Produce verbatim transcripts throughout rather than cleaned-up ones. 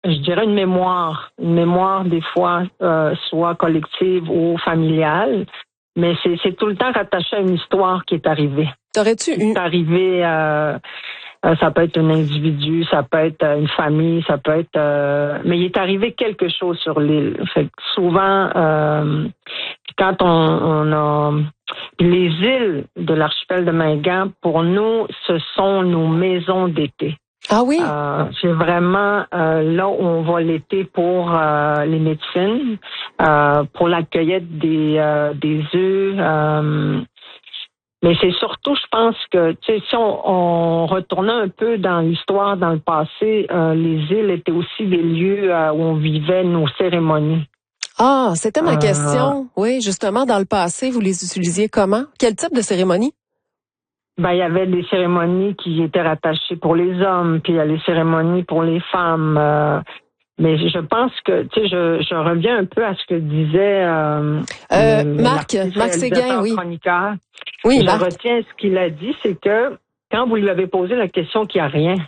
je dirais une mémoire, une mémoire des fois euh, soit collective ou familiale, mais c'est, c'est tout le temps rattaché à une histoire qui est arrivée. T'aurais-tu une... C'est arrivé, euh, euh, ça peut être un individu, ça peut être euh, une famille, ça peut être... Euh, mais il est arrivé quelque chose sur l'île. Fait que souvent, euh, quand on, on a... Les îles de l'archipel de Mingan, pour nous, ce sont nos maisons d'été. Ah oui? Euh, c'est vraiment euh, là où on va l'été pour euh, les médecines, euh, pour la cueillette des, euh, des œufs. Euh, mais c'est surtout, je pense que, tu sais, si on, on retournait un peu dans l'histoire, dans le passé, euh, les îles étaient aussi des lieux euh, où on vivait nos cérémonies. Ah, c'était ma Euh, question. Oui, justement, dans le passé, vous les utilisiez comment? Quel type de cérémonie? Ben, il y avait des cérémonies qui étaient rattachées pour les hommes, puis il y a les cérémonies pour les femmes. Euh, mais je pense que, tu sais, je, je reviens un peu à ce que disait euh, euh, le, Marc, Marc Séguin, oui. Chroniqueur. Oui, je Marc. retiens ce qu'il a dit, c'est que quand vous lui avez posé la question qu'il n'y a rien,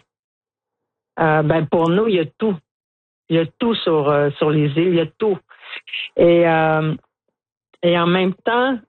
euh, ben pour nous, il y a tout. Il y a tout sur, euh, sur les îles, il y a tout. Et, euh, et en même temps,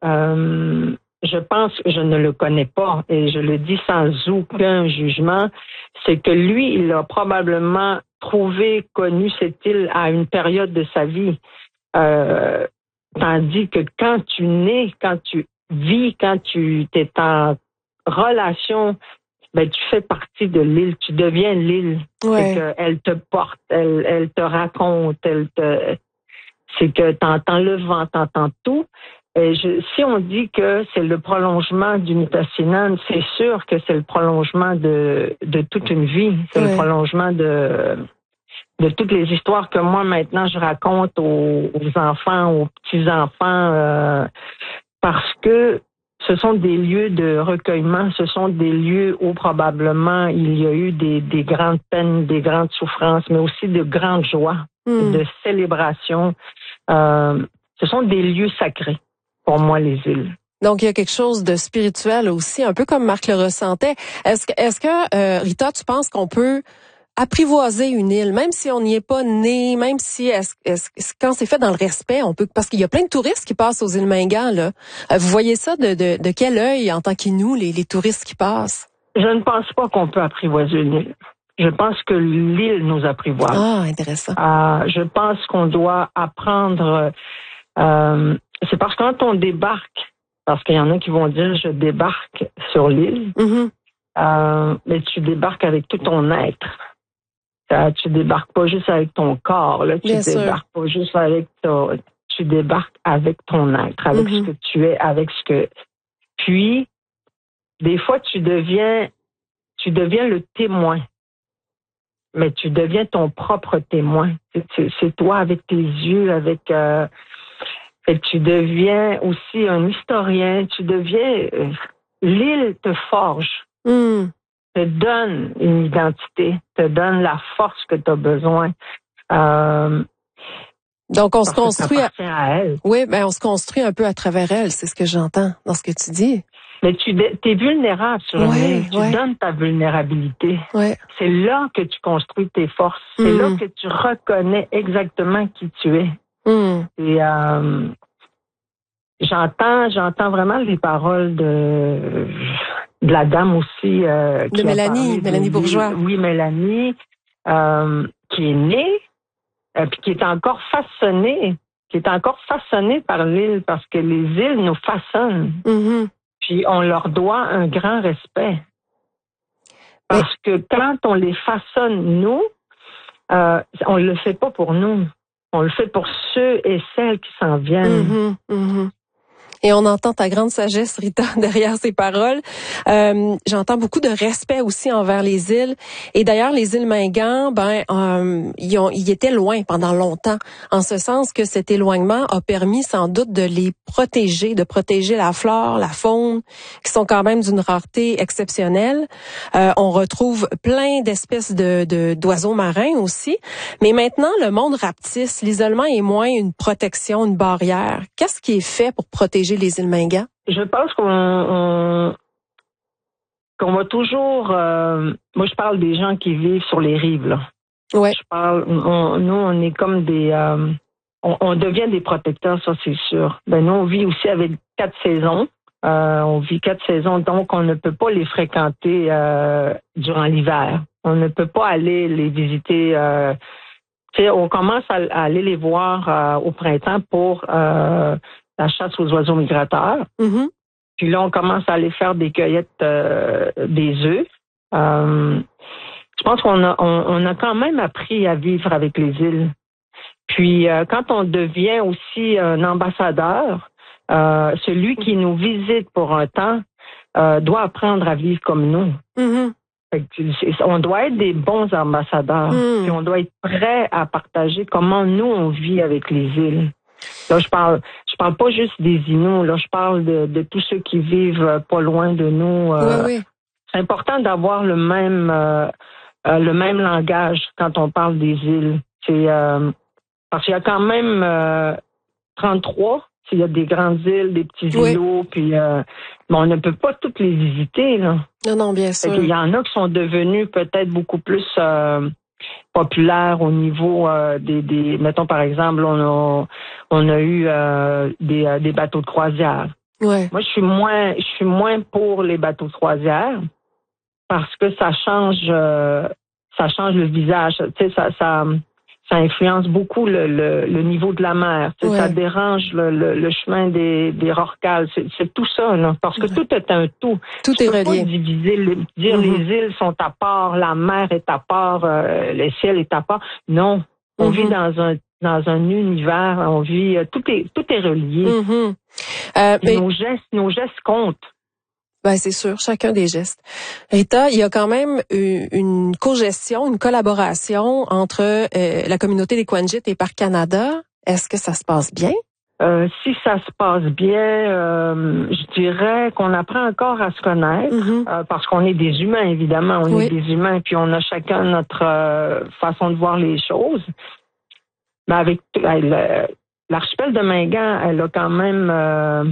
euh, je pense que je ne le connais pas et je le dis sans aucun jugement, c'est que lui, il a probablement trouvé, connu cette île à une période de sa vie. Euh, tandis que quand tu nais, quand tu vis, quand tu es en relation, ben tu fais partie de l'île, tu deviens l'île. Ouais. C'est qu'elle te porte, elle, elle te raconte, elle te... C'est que tu entends le vent, tu entends tout. Et je, si on dit que c'est le prolongement d'une Nitassinan, c'est sûr que c'est le prolongement de, de toute une vie. C'est ouais. le prolongement de, de toutes les histoires que moi, maintenant, je raconte aux, aux enfants, aux petits-enfants, euh, parce que ce sont des lieux de recueillement, ce sont des lieux où probablement il y a eu des, des grandes peines, des grandes souffrances, mais aussi de grandes joies, mm. de célébrations. Euh, ce sont des lieux sacrés. Pour moi, les îles. Donc, il y a quelque chose de spirituel aussi, un peu comme Marc le ressentait. Est-ce que, est-ce que euh, Rita, tu penses qu'on peut apprivoiser une île, même si on n'y est pas né, même si est-ce, est-ce, quand c'est fait dans le respect, on peut, parce qu'il y a plein de touristes qui passent aux îles Mingan, là. Vous voyez ça de, de, de quel œil, en tant qu'Inou, les, les touristes qui passent? Je ne pense pas qu'on peut apprivoiser une île. Je pense que l'île nous apprivoise. Ah, intéressant. Euh, je pense qu'on doit apprendre... Euh, c'est parce que quand on débarque, parce qu'il y en a qui vont dire je débarque sur l'île, mm-hmm. euh, mais tu débarques avec tout ton être. Euh, tu débarques pas juste avec ton corps, là. Tu Bien débarques sûr. pas juste avec ton, tu débarques avec ton être, avec mm-hmm. ce que tu es, avec ce que. Puis, des fois, tu deviens, tu deviens le témoin. Mais tu deviens ton propre témoin. C'est, c'est toi avec tes yeux, avec. Euh, Et tu deviens aussi un historien, tu deviens... Euh, l'île te forge, mm. te donne une identité, te donne la force que tu as besoin. Euh, Donc, on se construit... À... à elle. Oui, ben on se construit un peu à travers elle, c'est ce que j'entends dans ce que tu dis. Mais tu es vulnérable sur ouais, une île, tu ouais. donnes ta vulnérabilité. Ouais. C'est là que tu construis tes forces, c'est mm. là que tu reconnais exactement qui tu es. Mm. Et euh, j'entends, j'entends vraiment les paroles de, de la dame aussi. Euh, de qui Mélanie, de Mélanie lui, Bourgeois. Oui, Mélanie, euh, qui est née, euh, puis qui est encore façonnée, qui est encore façonnée par l'île, parce que les îles nous façonnent. Mm-hmm. Puis on leur doit un grand respect. Parce Mais... que quand on les façonne, nous, euh, on le fait pas pour nous. On le fait pour ceux et celles qui s'en viennent. Mm-hmm, mm-hmm. Et on entend ta grande sagesse, Rita, derrière ces paroles. Euh, j'entends beaucoup de respect aussi envers les îles. Et d'ailleurs, les îles Mingan, ben, euh, ils, ont, ils étaient loin pendant longtemps. En ce sens que cet éloignement a permis sans doute de les protéger, de protéger la flore, la faune, qui sont quand même d'une rareté exceptionnelle. Euh, on retrouve plein d'espèces de, de, d'oiseaux marins aussi. Mais maintenant, le monde rapetisse. L'isolement est moins une protection, une barrière. Qu'est-ce qui est fait pour protéger les îles Mingan? Je pense qu'on on, qu'on va toujours... Euh, moi, je parle des gens qui vivent sur les rives, là. Ouais. Je parle, on, nous, on est comme des, euh, on, on devient des protecteurs, ça c'est sûr. Ben nous, on vit aussi avec quatre saisons. Euh, on vit quatre saisons, donc on ne peut pas les fréquenter euh, durant l'hiver. On ne peut pas aller les visiter. Euh, tu sais, on commence à, à aller les voir euh, au printemps pour euh, la chasse aux oiseaux migrateurs. Mm-hmm. Puis là, on commence à aller faire des cueillettes euh, des œufs. Euh, je pense qu'on a, on, on a quand même appris à vivre avec les îles. Puis euh, quand on devient aussi un ambassadeur, euh, celui qui nous visite pour un temps euh, doit apprendre à vivre comme nous. Mm-hmm. Fait que on doit être des bons ambassadeurs. Mm. Puis on doit être prêt à partager comment nous on vit avec les îles. Là, je parle, je parle pas juste des Inuits. Là, je parle de, de tous ceux qui vivent pas loin de nous. Euh, oui, oui. C'est important d'avoir le même, euh, euh, le même langage quand on parle des îles. C'est euh, parce qu'il y a quand même euh, trente-trois. Il y a des grandes îles, des petits Oui. îlots, puis euh, mais on ne peut pas toutes les visiter là. Non, non, bien sûr. Il y en a qui sont devenus peut-être beaucoup plus euh, populaires au niveau euh, des, des, mettons par exemple, on a, on a eu euh, des, euh, des bateaux de croisière. Ouais. Moi, je suis moins, je suis moins pour les bateaux de croisière parce que ça change, euh, ça change le visage. Tu sais, ça, ça, ça influence beaucoup le, le, le niveau de la mer. Tu sais, ouais. Ça dérange le, le, le chemin des, des rorquals. C'est, c'est tout ça, là, parce que ouais. tout est un tout. Tout tu est peux relié. pas diviser, le, dire mm-hmm. les îles sont à part, la mer est à part, euh, le ciel est à part. Non, on mm-hmm. vit dans un dans un univers, on vit, tout est tout est relié. Mm-hmm. Euh, mais... Nos gestes, nos gestes comptent. Ben c'est sûr, chacun des gestes. Rita, il y a quand même une, une co-gestion, une collaboration entre euh, la communauté des Kwajit et Parc Canada. Est-ce que ça se passe bien? Euh, si ça se passe bien, euh, je dirais qu'on apprend encore à se connaître mm-hmm. euh, parce qu'on est des humains, évidemment. On oui. est des humains, puis on a chacun notre euh, façon de voir les choses. Mais avec elle, l'archipel de Mingan, elle a quand même... Euh,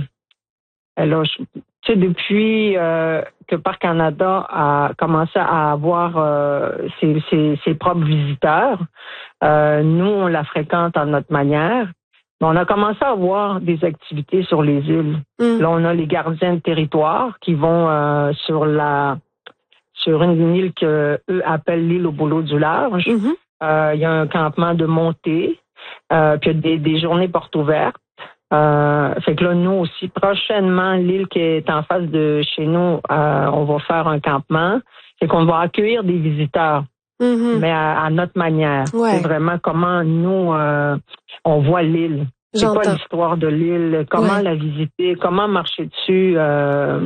elle a... Tu sais, depuis euh, que Parc Canada a commencé à avoir euh, ses, ses, ses propres visiteurs, euh, nous, on la fréquente à notre manière. Mais on a commencé à avoir des activités sur les îles. Mm. Là, on a les gardiens de territoire qui vont euh, sur la sur une île que eux appellent l'île au boulot du large. Il mm-hmm. euh, y a un campement de montée, euh, puis il y a des, des journées portes ouvertes. Euh, fait que là, nous aussi, prochainement, l'île qui est en face de chez nous, euh, on va faire un campement. C'est qu'on va accueillir des visiteurs, mm-hmm. mais à, à notre manière. Ouais. C'est vraiment comment nous, euh, on voit l'île. C'est J'entends. quoi l'histoire de l'île, comment ouais. la visiter, comment marcher dessus. Euh,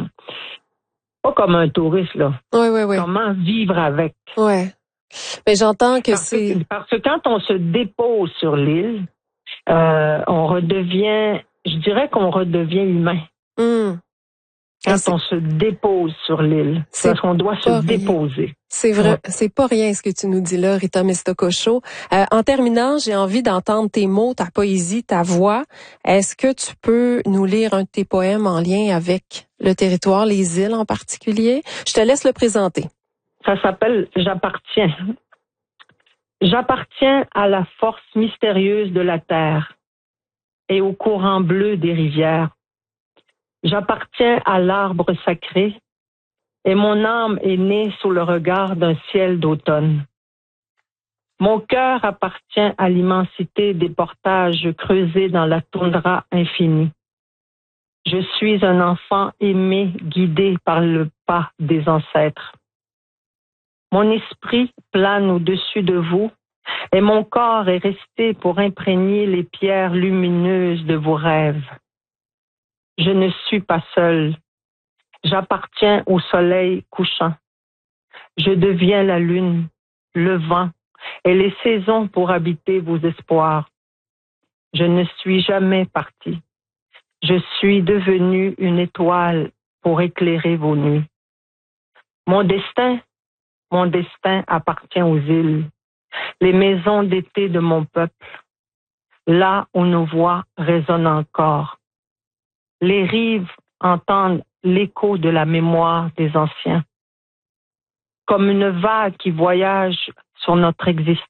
pas comme un touriste, là. Oui, oui, oui. Comment vivre avec. Ouais. Mais j'entends que parce c'est... Que, parce que quand on se dépose sur l'île, Euh, on redevient, je dirais qu'on redevient humain. Mm. Quand on se dépose sur l'île, c'est parce qu'on doit se rien. déposer. C'est vrai, ouais. c'est pas rien ce que tu nous dis là, Rita Meztococho. Euh, en terminant, j'ai envie d'entendre tes mots, ta poésie, ta voix. Est-ce que tu peux nous lire un de tes poèmes en lien avec le territoire, les îles en particulier? Je te laisse le présenter. Ça s'appelle « J'appartiens ». J'appartiens à la force mystérieuse de la terre et au courant bleu des rivières. J'appartiens à l'arbre sacré et mon âme est née sous le regard d'un ciel d'automne. Mon cœur appartient à l'immensité des portages creusés dans la toundra infinie. Je suis un enfant aimé, guidé par le pas des ancêtres. Mon esprit plane au-dessus de vous et mon corps est resté pour imprégner les pierres lumineuses de vos rêves. Je ne suis pas seule. J'appartiens au soleil couchant. Je deviens la lune, le vent et les saisons pour habiter vos espoirs. Je ne suis jamais partie. Je suis devenue une étoile pour éclairer vos nuits. Mon destin Mon destin appartient aux îles, les maisons d'été de mon peuple, là où nos voix résonnent encore. Les rives entendent l'écho de la mémoire des anciens. Comme une vague qui voyage sur notre existence.